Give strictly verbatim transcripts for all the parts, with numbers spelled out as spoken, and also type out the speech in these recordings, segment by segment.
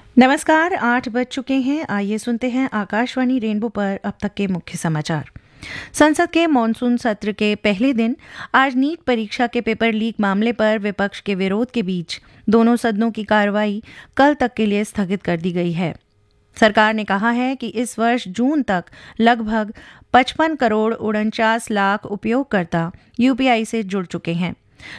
नमस्कार, आठ बज चुके हैं। आइए सुनते हैं आकाशवाणी रेनबो पर अब तक के मुख्य समाचार। संसद के मॉनसून सत्र के पहले दिन आज नीट परीक्षा के पेपर लीक मामले पर विपक्ष के विरोध के बीच दोनों सदनों की कार्रवाई कल तक के लिए स्थगित कर दी गई है। सरकार ने कहा है कि इस वर्ष जून तक लगभग पचपन करोड़ उनचास लाख उपयोगकर्ता यूपीआई से जुड़ चुके हैं।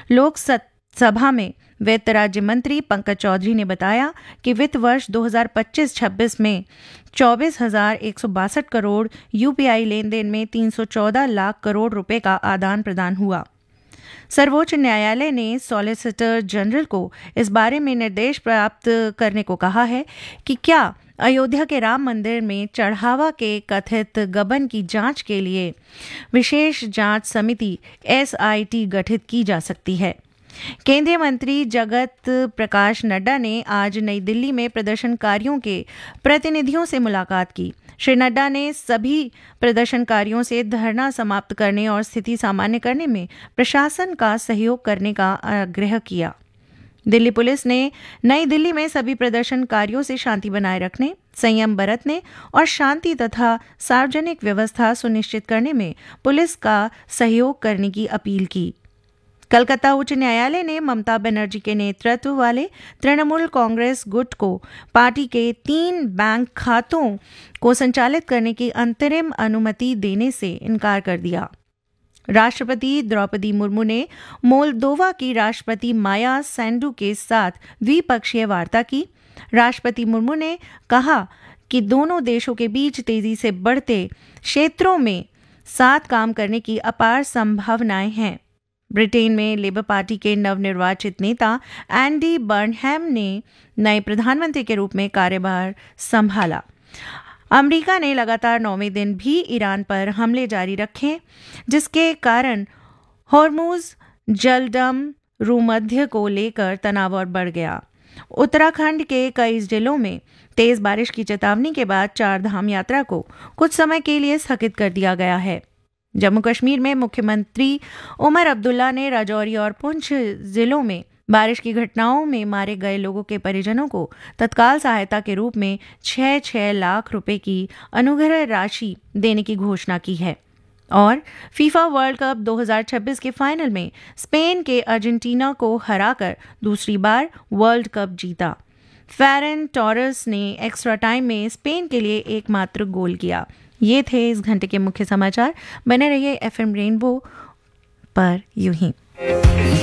लोकसभा में वित्त राज्य मंत्री पंकज चौधरी ने बताया कि वित्त वर्ष दो हज़ार पच्चीस छब्बीस में चौबीस हजार एक सौ बासठ करोड़ यूपीआई लेन देन में तीन सौ चौदह लाख करोड़ रुपए का आदान प्रदान हुआ। सर्वोच्च न्यायालय ने सॉलिसिटर जनरल को इस बारे में निर्देश प्राप्त करने को कहा है कि क्या अयोध्या के राम मंदिर में चढ़ावा के कथित गबन की जांच के लिए विशेष जांच समिति एसआईटी गठित की जा सकती है। केंद्रीय मंत्री जगत प्रकाश नड्डा ने आज नई दिल्ली में प्रदर्शनकारियों के प्रतिनिधियों से मुलाकात की। श्री नड्डा ने सभी प्रदर्शनकारियों से धरना समाप्त करने और स्थिति सामान्य करने में प्रशासन का सहयोग करने का आग्रह किया। दिल्ली पुलिस ने नई दिल्ली में सभी प्रदर्शनकारियों से शांति बनाए रखने, संयम बरतने और शांति तथा सार्वजनिक व्यवस्था सुनिश्चित करने में पुलिस का सहयोग करने की अपील की। कलकत्ता उच्च न्यायालय ने ममता बनर्जी के नेतृत्व वाले तृणमूल कांग्रेस गुट को पार्टी के तीन बैंक खातों को संचालित करने की अंतरिम अनुमति देने से इनकार कर दिया। राष्ट्रपति द्रौपदी मुर्मू ने मोल्दोवा की राष्ट्रपति माया सैंडू के साथ द्विपक्षीय वार्ता की। राष्ट्रपति मुर्मू ने कहा कि दोनों देशों के बीच तेजी से बढ़ते क्षेत्रों में साथ काम करने की अपार संभावनाएं हैं। ब्रिटेन में लेबर पार्टी के नवनिर्वाचित नेता एंडी बर्नहैम ने नए प्रधानमंत्री के रूप में कार्यभार संभाला। अमेरिका ने लगातार नौवें दिन भी ईरान पर हमले जारी रखे, जिसके कारण हॉर्मुज जलडम भूमध्य को लेकर तनाव और बढ़ गया। उत्तराखंड के कई जिलों में तेज बारिश की चेतावनी के बाद चार धाम यात्रा को कुछ समय के लिए स्थगित कर दिया गया है। जम्मू कश्मीर में मुख्यमंत्री उमर अब्दुल्ला ने राजौरी और पुंछ जिलों में बारिश की घटनाओं में मारे गए लोगों के परिजनों को तत्काल सहायता के रूप में छह छह लाख रुपए की अनुग्रह राशि देने की घोषणा की है। और फीफा वर्ल्ड कप दो हज़ार छब्बीस के फाइनल में स्पेन के अर्जेंटीना को हराकर दूसरी बार वर्ल्ड कप जीता। फेरन टोरेस ने एक्स्ट्रा टाइम में स्पेन के लिए एकमात्र गोल किया। ये थे इस घंटे के मुख्य समाचार। बने रहिए एफएम रेनबो पर यूं ही।